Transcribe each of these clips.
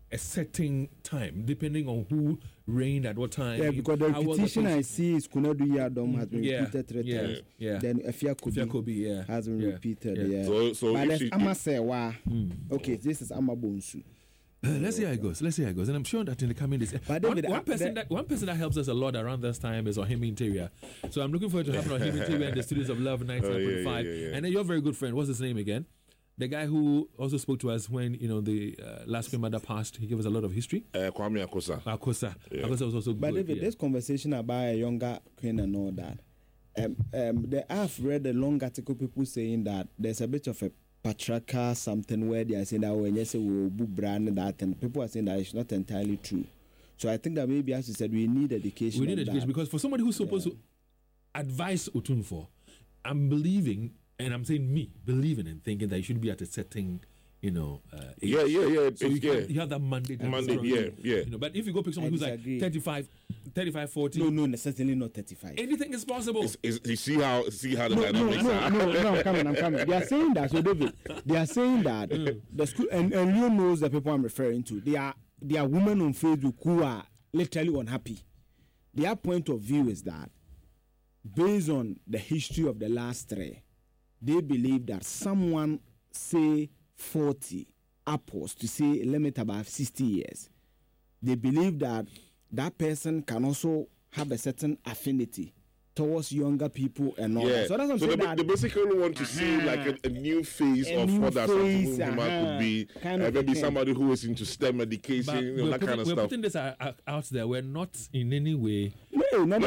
a certain time, depending on who reigned at what time. Yeah, because the repetition I see is Kunadu Yadom has been repeated 3 times. Yeah. Then Efia Kobe has been repeated. Yeah. So but if Amma Sewa. Okay, this is Amma Bonsu. Let's see how it goes. And I'm sure that in the coming days. But David, one person that helps us a lot around this time is Ohim Interior. So I'm looking forward to having Ohim Interior in the studios of Love 99.5. And then your very good friend, what's his name again? The guy who also spoke to us when the last Queen Mother passed. He gave us a lot of history. Kwame Akosa. Akosa was also good. But David, this conversation about a younger queen and all that. I've read a long article, people saying that there's a bit of a patriarchal something where they are saying that when you say we'll brand that, and people are saying that it's not entirely true. So I think that maybe, as you said, we need education. We need education because for somebody who's supposed to advise Otunfo, I'm believing, and I'm saying believing and thinking that you should be at a certain age. So you have that mandate. But if you go pick someone who's like 35, 40. No, certainly not 35. Anything is possible. You see how the dynamics are. No, I'm coming. They are saying that, so David, they are saying that the school, and Leo knows the people I'm referring to. They are women on Facebook who are literally unhappy. Their point of view is that based on the history of the last 3, they believe that someone, say 40 upwards to say limit about 60 years, they believe that person can also have a certain affinity towards younger people and all that. So that's what I'm saying. They basically want to see like a new phase of what that could be, and maybe somebody who is into STEM education, that kind of stuff. We're putting this out there. We're not in any way. No. But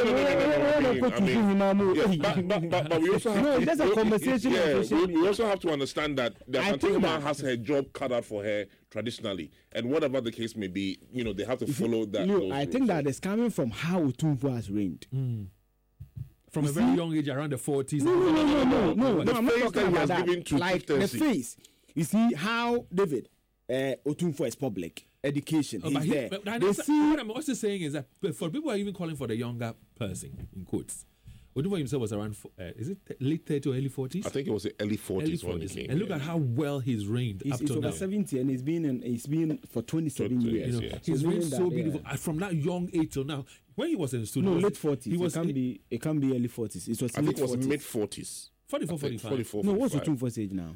we also have there's a conversation. We also have to understand that the Ashanti woman has her job cut out for her traditionally, and whatever the case may be, they have to follow that. I think that is coming from how Otunfo has reigned. From a very young age, around the 40s. No, I'm not talking about that. Like the face. You see how, David, Otunfo is public. Education, he's there. What I'm also saying is that for people who are even calling for the younger person, in quotes, Otunfo himself was around, is it late 30s or early 40s? I think it was the early 40s when he came. And look at how well he's reigned up to now. He's over 70 and he's been for 27 years. He's reigned so beautiful. From that young age till now. When he was in the studio, late 40s. It can't be early 40s. I think it was mid 40s. 44, 45. No, what's Otunfo's age now?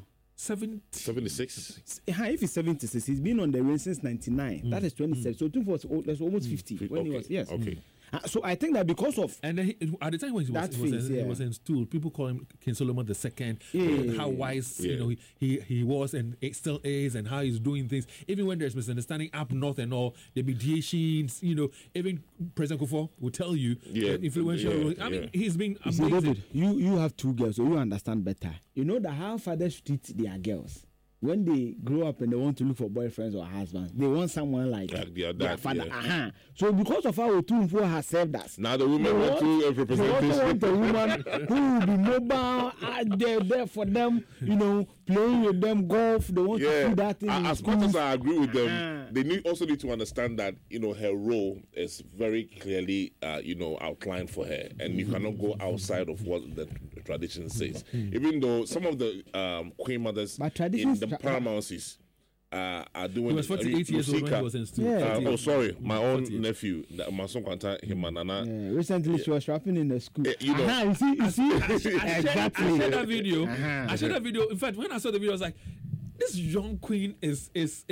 76. If he's 76, he's been on the reign since 99. That is 27. So Otunfo was almost 50 when he was. Yes. Okay. So I think that because of at the time when he was in stool, people call him King Solomon II. How wise he was and it still is, and how he's doing things. Even when there's misunderstanding up north and all, the mediations. Even President Kufuor will tell you influential. I mean, he's been amazing. David, you have 2 girls, so you understand better. You know that how fathers treat their girls. When they grow up and they want to look for boyfriends or husbands, they want someone like their father. Yeah. So because of how Otunfo has served us, now the women want to represent this. They want a woman who will be mobile, there for them, playing with them golf. They want to do that thing. As much as I agree with them, they also need to understand that her role is very clearly outlined for her, and you cannot go outside of what the tradition says. Even though some of the queen mothers in the paramouncies are doing. He was 48 years old when he was in school. Sorry, my own nephew, Mason Kwanta Himanana. Recently, she was rapping in the school. You see, exactly. I shared that video. In fact, when I saw the video, I was like, "This young queen is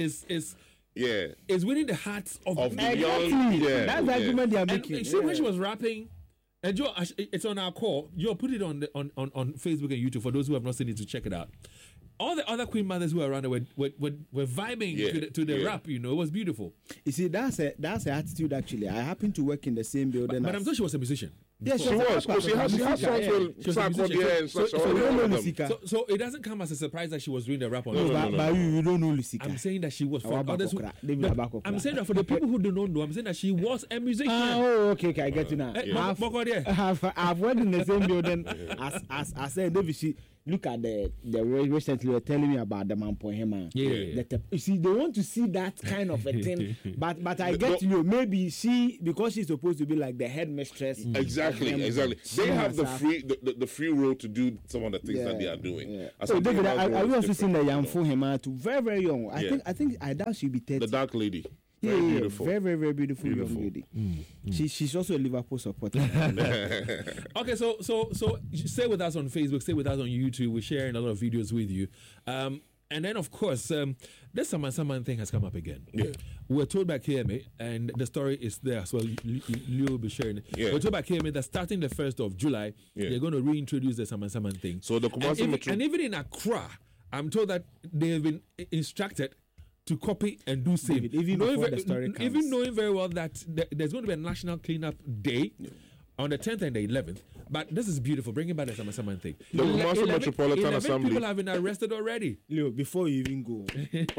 winning the hearts of the young." That's the argument they are making. See, when she was rapping. And Joe, it's on our call. Joe, put it on Facebook and YouTube for those who have not seen it to check it out. All the other queen mothers who were around were vibing to the rap. It was beautiful. You see, that's an attitude. Actually, I happen to work in the same building. But I'm sure she was a musician. Yes, she was. She has songs with Sarkodie and such. So it doesn't come as a surprise that she was doing the rap on. But you don't know Lusika. I'm saying that she was. For others I'm saying that for the people who do not know, I'm saying that she was a musician. Okay, I get you now. I've worked in the same building as I said, David. Look at the recently were telling me about the Mampohema. You see, they want to see that kind of a thing. But I get maybe because she's supposed to be like the headmistress. Exactly. They have the free road to do some of the things that they are doing. So David, I also seen the young Fohema too, very very young. I think I doubt she'll be 30. The dark lady. Beautiful. Very, very, very beautiful young lady. She's also a Liverpool supporter. Okay, so stay with us on Facebook, stay with us on YouTube. We're sharing a lot of videos with you. And then, of course, this Saman thing has come up again. Yeah. We're told by KMA, and the story is there as well. You will be sharing it. Yeah. We're told by KMA that starting the 1st of July, they're going to reintroduce the Saman thing. So the Kumasi and even in Accra, I'm told that they have been instructed to copy and do same. Even knowing very well that there's going to be a national cleanup day on the 10th and the 11th. But this is beautiful, bringing back the Saman thing. The Kumasi Metropolitan Assembly. People have been arrested already. Leo, before you even go.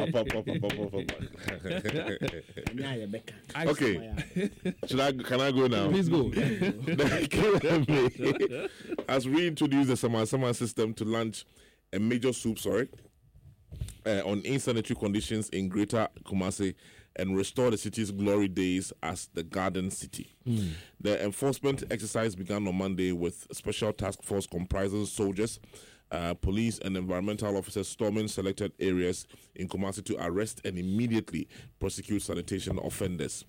Okay. Can I go now? Please go. The KMA has reintroduced the Saman system to launch a major sweep, on insanitary conditions in Greater Kumasi and restore the city's glory days as the Garden City. The enforcement exercise began on Monday with a special task force comprising soldiers, police and environmental officers storming selected areas in Kumasi to arrest and immediately prosecute sanitation offenders.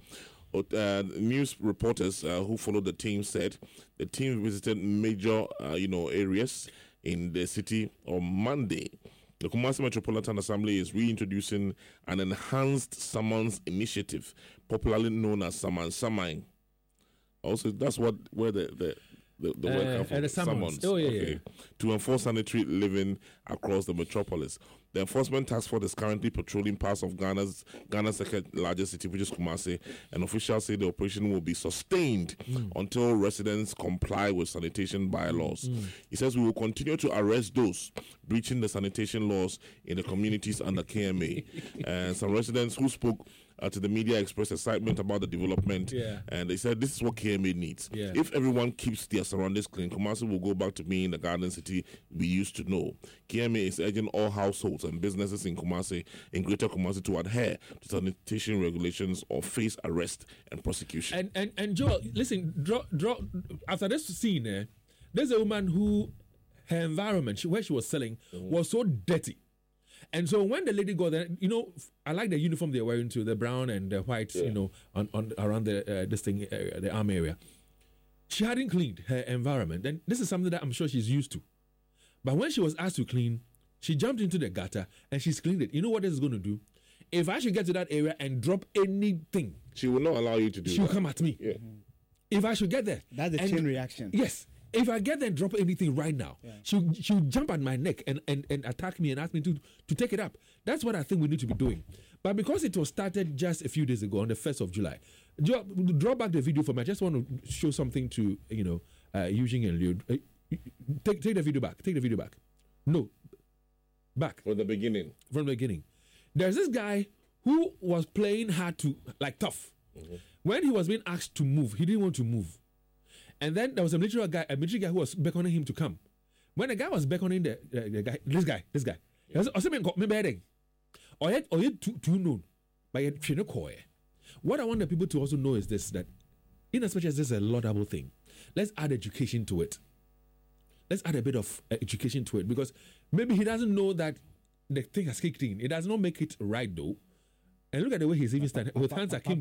News reporters who followed the team said the team visited major areas in the city on Monday. The Kumasi Metropolitan Assembly is reintroducing an enhanced summons initiative, popularly known as Saman. Also, that's where the word comes from. The summons. To enforce sanitary living across the metropolis. The enforcement task force is currently patrolling parts of Ghana's second largest city, which is Kumasi, and officials say the operation will be sustained until residents comply with sanitation bylaws. He says we will continue to arrest those breaching the sanitation laws in the communities under KMA. And some residents who spoke to the media expressed excitement about the development, and they said this is what KMA needs. If everyone keeps their surroundings clean, Kumasi will go back to being the Garden City we used to know. KMA is urging all households and businesses in Greater Kumasi to adhere to sanitation regulations or face arrest and prosecution. And Joel, listen, draw after this scene, there's a woman who her environment where she was selling was so dirty. And so when the lady got there, I like the uniform they're wearing too, the brown and the white, on around the arm area. She hadn't cleaned her environment. And this is something that I'm sure she's used to. But when she was asked to clean, she jumped into the gutter and she's cleaned it. You know what this is going to do? If I should get to that area and drop anything, she will not allow you to do she'll come at me. Yeah. If I should get there. That's the chain reaction. Yes. If I get there and drop anything right now, she'll jump at my neck and attack me and ask me to take it up. That's what I think we need to be doing. But because it was started just a few days ago on the 1st of July, draw back the video for me. I just want to show something to, Eugene and Leo. Take the video back. Take the video back. No. Back. From the beginning. From the beginning. There's this guy who was playing hard to, like tough. When he was being asked to move, he didn't want to move. And then there was a military guy who was beckoning him to come. When the guy was beckoning the guy, this guy, he was also begging. Or yet too known. But what I want the people to also know is this, that in as much as this is a laudable thing, let's add education to it. Let's add a bit of education to it, because maybe he doesn't know that the thing has kicked in. It does not make it right though. And look at the way he's even standing with hands akimbo.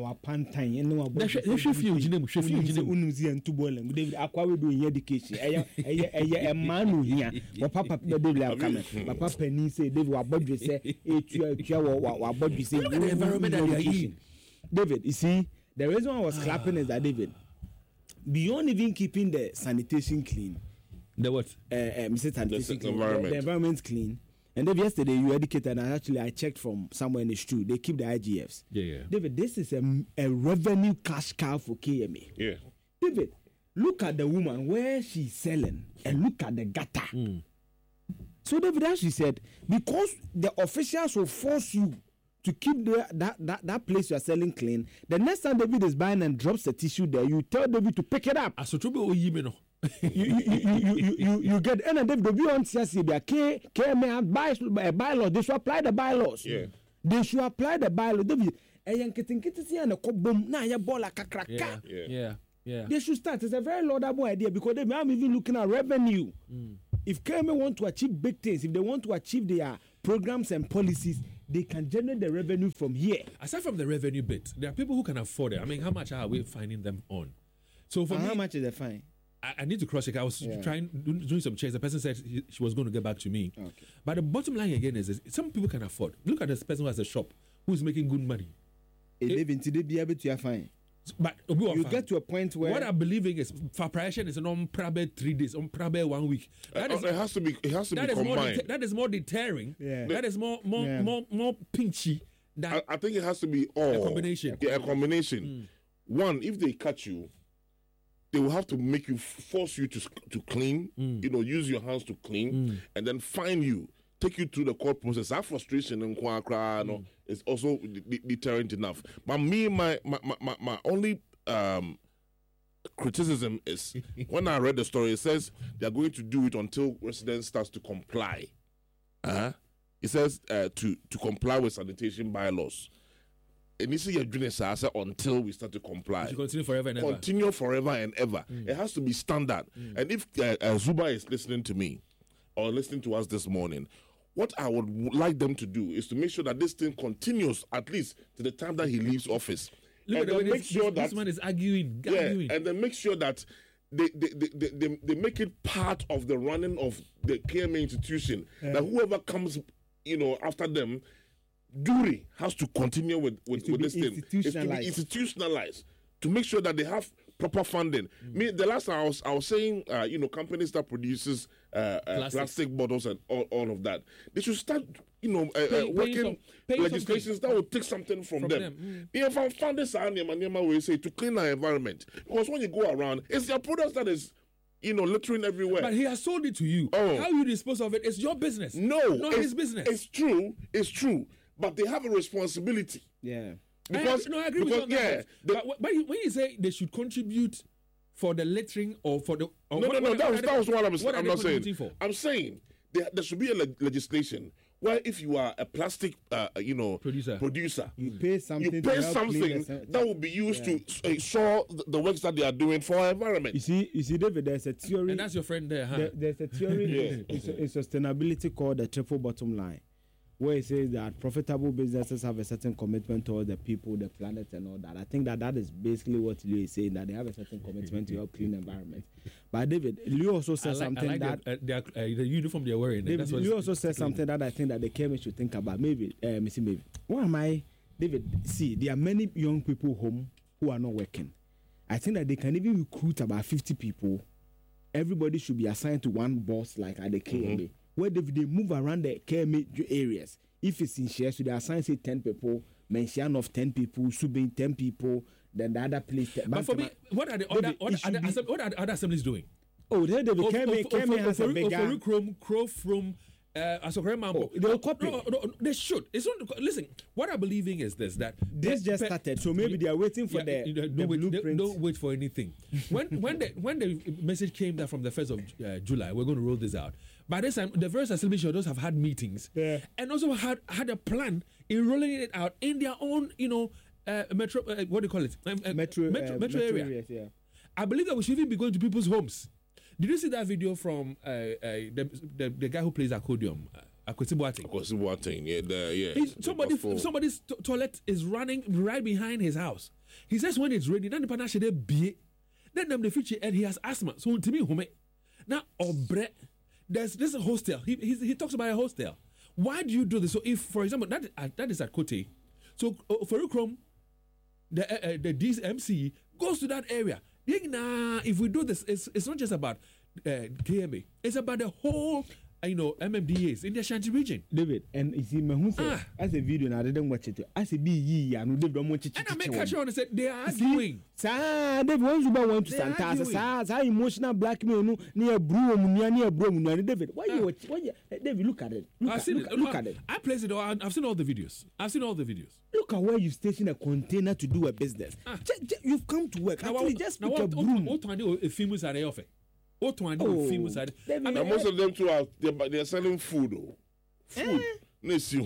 David, you see, the reason I was clapping is that, David, beyond even keeping the sanitation clean, the what? The environment clean. And then yesterday you educated, and I checked from somewhere in the street. They keep the IGFs. Yeah. David, this is a revenue cash cow for KMA. Yeah. David, look at the woman where she's selling, and look at the gutter. So David, as she said, because the officials will force you to keep that place you are selling clean, the next time David is buying and drops the tissue there, you tell David to pick it up. you get, and David, the on CSC, KMA bylaws, they should apply the bylaws. Yeah. They should apply the bylaws. David, they should start. It's a very laudable idea, because I'm even looking at revenue. If KMA want to achieve big things, if they want to achieve their programs and policies, they can generate the revenue from here. Aside from the revenue bit, there are people who can afford it. I mean, how much are we finding them on? So for me, how much is the fine? I need to cross check. I was doing some checks. The person said she was going to get back to me. Okay. But the bottom line again is some people can afford. Look at this person who has a shop who's making good money. Be able to fine. But you get to a point where what I'm believing is for operation is on probably 3 days, on probably 1 week. It has to be combined. That is more deterring. Yeah. That is more pinchy. I think it has to be all a combination. Yeah, a combination. One, if they catch you, they will have to make you force you to clean. Use your hands to clean, and then fine you. Take you through the court process. That frustration and is also deterrent enough. But me, my only criticism is when I read the story, it says they are going to do it until residents starts to comply. It says to comply with sanitation bylaws. And this is until we start to comply. To continue forever and ever. Continue forever and ever. It has to be standard. And if Zuba is listening to me or listening to us this morning, what I would like them to do is to make sure that this thing continues at least to the time that he leaves office. Look and then make sure that this man is arguing. And then make sure that they make it part of the running of the KMA institution. That whoever comes, after them, duty has to continue with this thing. It's to be institutionalized to make sure that they have proper funding. The last time I was saying, companies that produces plastic bottles and all of that, they should start, working legislations that will take something from them. If I found this, we say to clean our environment, because when you go around, it's their products that is, littering everywhere. But he has sold it to you. How you dispose of it is your business. No, not his business. It's true, but they have a responsibility. Yeah. Because, I agree with you. But when you say they should contribute for the littering or for the... Or that was what I'm not saying. I'm saying there should be a legislation where if you are a plastic, producer, you pay something that will be used to show the works that they are doing for our environment. You see, David, there's a theory... And that's your friend there, huh? There's a theory in sustainability called the triple bottom line, where it says that profitable businesses have a certain commitment towards the people, the planet, and all that. I think that is basically what Leo is saying, that they have a certain commitment to help clean environment. But David, Leo also says something that... the uniform they're wearing. David, Leo also says something that I think that the KMA should think about. Maybe. Why am I... David, see, there are many young people home who are not working. I think that they can even recruit about 50 people. Everybody should be assigned to one boss like at the KMA. Where they move around the KMA areas. If it's in shares, so they assign, say, 10 people, mention of 10 people, Subin 10 people, then the other place. But for me, what are the other assemblies doing? Oh, they KMA has a bigger... Crow from... they'll copy. No, they should. It's not. Listen, what I'm believing is that this just started, so maybe they are waiting for the blueprint. Don't wait for anything. when the message came that from the 1st of July, we're going to roll this out. By this time, the various assembly shareholders have had meetings and also had a plan in rolling it out in their own, metro. What do you call it? Metro area. Areas, yeah. I believe that we should even be going to people's homes. Did you see that video from the guy who plays accordion, Akwesi Boateng? Somebody's toilet is running right behind his house. He says when it's raining, then the panache then them the future and he has asthma. So to me, now there's this hostel. He talks about a hostel. Why do you do this? So if, for example, that is at Kote, so Farouk Krom, the DMC goes to that area. If we do this, it's not just about KMA. It's about the whole, MMDAs in the Ashanti region. David, and you see, as a video, and I didn't watch it. As a BE, and I make a show and said they are arguing. David, once you want to Santa, how emotional blackmail near Broom, near Broom, David. Why you David? Look at it. Look at it. I place it. I've seen all the videos. Look at where you station a container to do a business. You've come to work. Actually, just pick a broom. What do you do? Famous are they offer? What do I do? Famous are they? Most of them too are they're selling food. Food. They should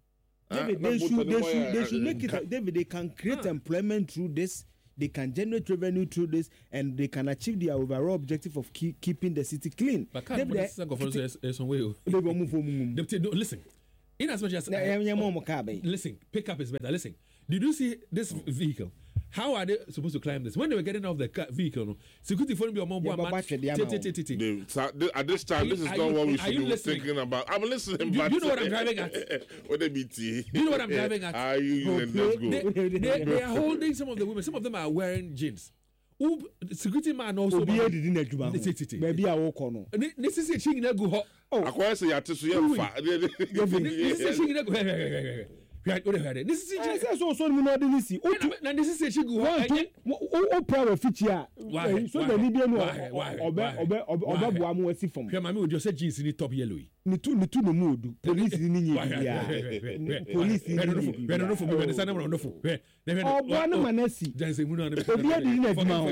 make it. David, they can create employment through this. They can generate revenue through this, and they can achieve their overall objective of keeping the city clean. But listen. In as much as listen, pickup is better. Listen, did you see this vehicle? How are they supposed to climb this? When they were getting off the vehicle, security phone be on mobile. At this time, this is not what we should be thinking about. I'm listening. You know what I'm driving at? What they BT? You know what I'm driving at? They are holding some of the women. Some of them are wearing jeans. Security man also. Maybe I walk on. This is a ching that go. Oh, I quite say you to see him fat. This is a ching that go. This is so we know this. And this is a ching go. Oh, proud feature. Why? So the Libya Oba Buamu si from. Your mammy would just say jeans in the top yellow. Ni tu no mood. Police in police in we don't know for me when the son of no. Oh, one manesi. Jansen Muno. Obia didn't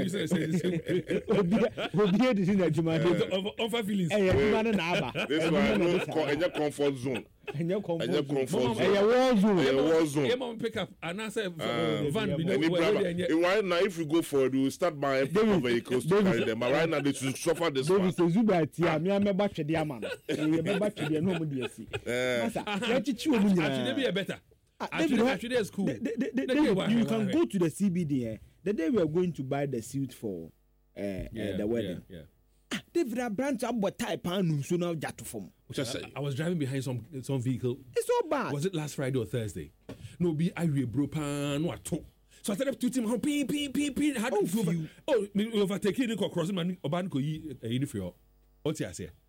Obia didn't offer feelings. This one in your comfort zone. And your comfort zone. War zone. Mom pick up and I said van. Right now, if you go for it, we start buying vehicles to carry them. But right now, they should suffer this one. Actually, be a better. Actually, that's cool. You can go to the CBD. The day we are going to buy the suit for the wedding. David, a branch up what type and so now jatu form. I was driving behind some vehicle. It's so bad. Was it last Friday or Thursday? No, be I bro pan what two. So I started to him how ping. How do you? Oh, me overtaking the crossing man oban ko yi for what you say.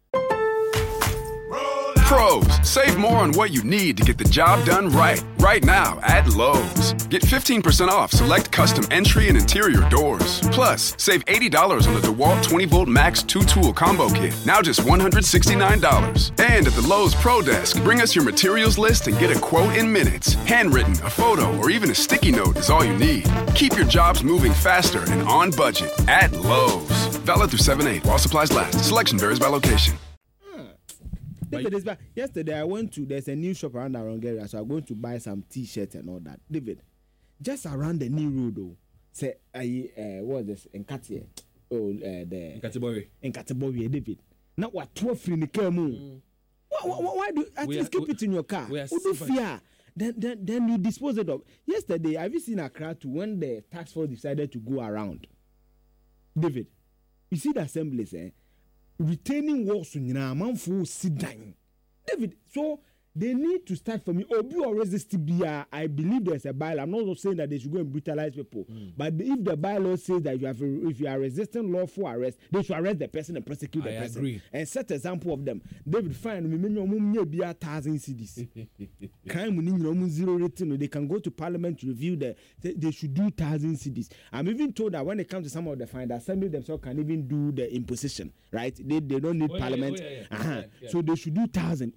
Pros, save more on what you need to get the job done right. Right now at Lowe's. Get 15% off select custom entry and interior doors. Plus, save $80 on the DeWalt 20-volt Max 2-tool combo kit. Now just $169. And at the Lowe's Pro Desk, bring us your materials list and get a quote in minutes. Handwritten, a photo, or even a sticky note is all you need. Keep your jobs moving faster and on budget at Lowe's. Valid through 7/8 while supplies last. Selection varies by location. David, yesterday I went to, there's a new shop around the wrong area, so I'm going to buy some t-shirts and all that. David, just around the new road though, say, what is this, in Katia? Oh, the in Katibori, David. Now what, 12 in the car moon? Why do at least keep it in your car? Who do fear? Then you dispose it of. Yesterday, have you seen a crowd too when the task force decided to go around? David, you see the assemblies, retaining walls in Manfu sit down. David, so they need to start from me. Obi or resist I believe there's a bylaw. I'm not saying that they should go and brutalize people. But if the bylaw says that if you are resisting lawful arrest, they should arrest the person and prosecute the person. Agree. And set example of them. David, fine, me 1,000 cedis. Crime 0 rating. They can go to parliament to review they should do 1,000 cedis. I'm even told that when it comes to some of the fine, the assembly themselves can even do the imposition, right? They don't need parliament. Yeah. So they should do 1,000.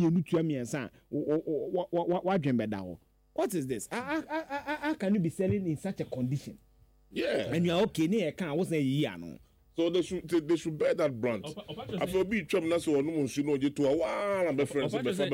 What is this? How can you be selling in such a condition? Yeah. And you're okay, I wasn't a year. So they should bear that brunt. I feel be trouble so no should know you to a while and be friends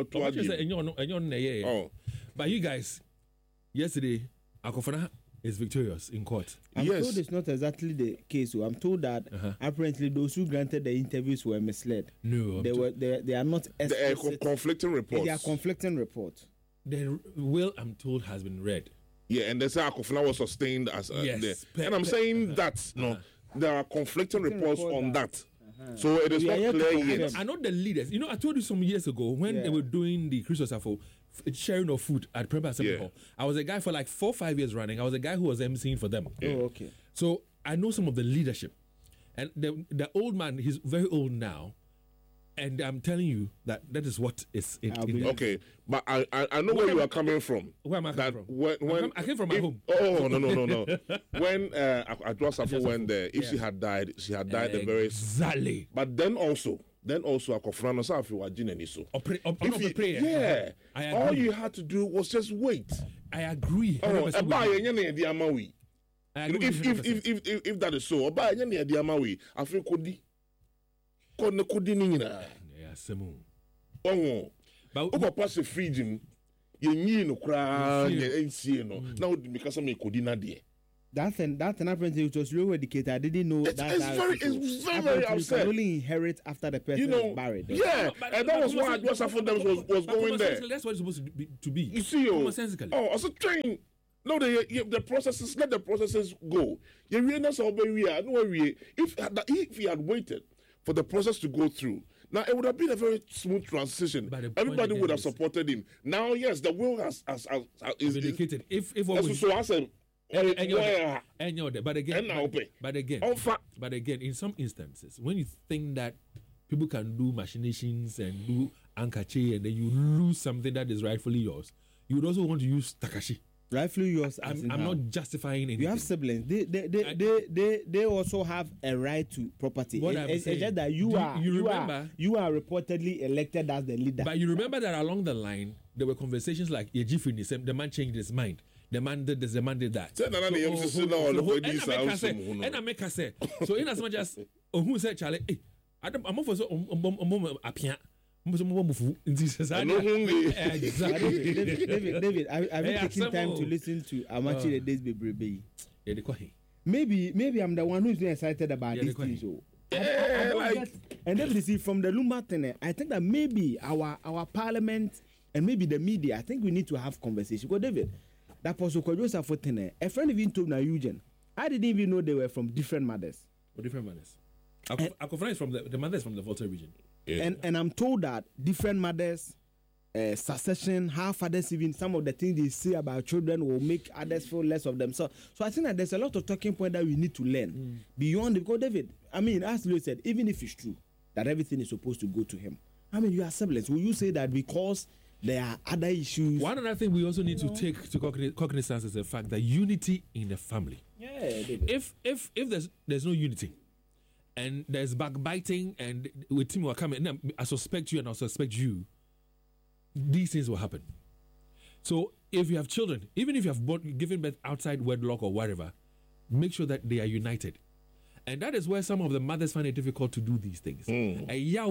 But you guys, yesterday, Akofana is victorious in court. I'm told it's not exactly the case. So I'm told that apparently those who granted the interviews were misled. No, they are not. They are conflicting reports. They are conflicting reports. The will, I'm told, has been read. Yeah, and they say Akofana was sustained as yes. And I'm saying that there are conflicting reports on that. So it is not clear yet. I know the leaders. You know, I told you some years ago when they were doing the Christmas Afo sharing of food at Prempeh Assembly Hall. I was a guy for like 4 or 5 years running. I was a guy who was emceeing for them. Oh, okay. So I know some of the leadership. And the old man, he's very old now. And I'm telling you that is what is in okay, but I know where you are coming from. Where am I coming from? When I came from my home. Oh no. When Adwasafo went there, if she had died the very exactly. But then also Akofana Safi was Jineni so. Yeah, all you had to do was just wait. I agree. If that is so, I feel kodi ni nyina semu but pass the freedom yenyi no kra ensie no na o because me kodi na de That apparently it was low educated. I didn't know it's very upset. You can only inherit after the person is married. Yeah, and that was why Joseph was going there. That's what it's supposed to be. You see, as a train. No, the processes. Let the processes go. If he had waited for the process to go through, now it would have been a very smooth transition. Everybody would have supported him. Now, yes, the will is indicated. But again, in some instances, when you think that people can do machinations and do ankache, and then you lose something that is rightfully yours, you would also want to use Takashi. Rightfully yours. I'm not justifying anything. You have siblings. They also have a right to property. It's just that you are reportedly elected as the leader. But you remember that along the line there were conversations like the man changed his mind. The man did this, the man did that. And I make her say, so in as much as who said Charlie, hey, I'm off for so apia. David, I've been taking time to listen to Amachi the Days Baby. Maybe I'm the one who's been excited about this thing. So. And then you see from the Lumba, I think that maybe our parliament and maybe the media, I think we need to have conversation. Because David, that person called Joseph Fortene, a friend even told me Eugene, I didn't even know they were from different mothers. Different mothers. Akofra is from the mothers from the Volta region. Yeah. And I'm told that different mothers, succession, how fathers even some of the things they say about children will make others feel less of themselves. So I think that there's a lot of talking point that we need to learn beyond. Because David, I mean, as Leo said, even if it's true that everything is supposed to go to him, I mean, you are siblings. Will you say that because there are other issues? One other thing we also need to take to cognizance is the fact that unity in the family. Yeah, David. If there's no unity, and there's backbiting, and with Tim will come and I suspect you and I suspect you, these things will happen. So if you have children, even if you have given birth outside wedlock or whatever, make sure that they are united. And that is where some of the mothers find it difficult to do these things. And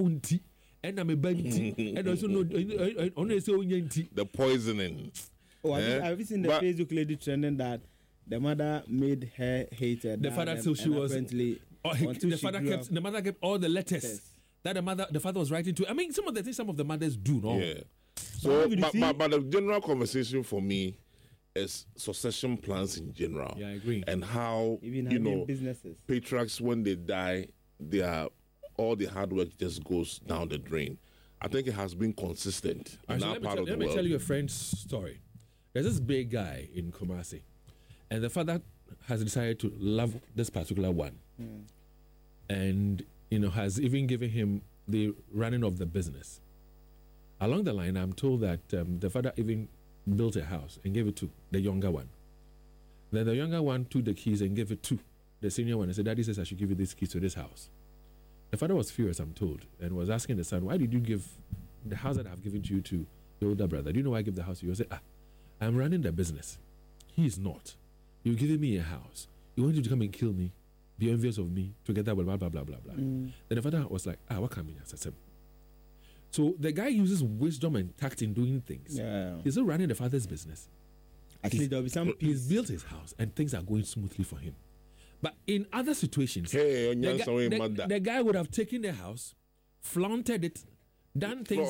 also the poisoning. Have you seen the Facebook lady trending that the mother made her hate her? The father till she was. The mother kept all the letters that the father was writing to. I mean, some of the things some of the mothers do, no? Yeah. So, but the general conversation for me is succession plans in general. Yeah, I agree. And how businesses, patriarchs, when they die, all the hard work just goes down the drain. I think it has been consistent in that part of the world. Let me tell you a friend's story. There's this big guy in Kumasi, and the father has decided to love this particular one. And has even given him the running of the business. Along the line, I'm told that the father even built a house and gave it to the younger one. Then the younger one took the keys and gave it to the senior one and said, Daddy says I should give you these keys to this house. The father was furious, I'm told, and was asking the son, why did you give the house that I've given to you to your older brother? Do you know why I give the house to you? I said, I'm running the business. He is not. You're giving me a house. You want you to come and kill me, be envious of me, together with blah, blah, blah, blah, blah. Then the father was like, what can I say? So the guy uses wisdom and tact in doing things. Yeah. He's not running the father's business. Actually, there'll be some he's built his house and things are going smoothly for him. But in other situations, the guy would have taken the house, flaunted it, done things.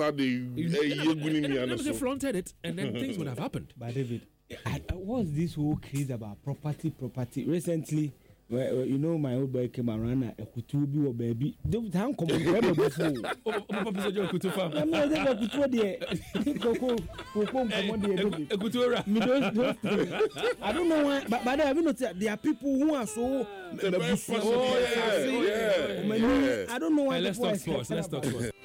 Flaunted it, and then things would have happened. But David, what's this whole craze about property? Recently, my old boy came around a kutu bi or baby. Don't come on, I don't know why, but I have noticed there are people who are so. I don't know why. Let's talk sports.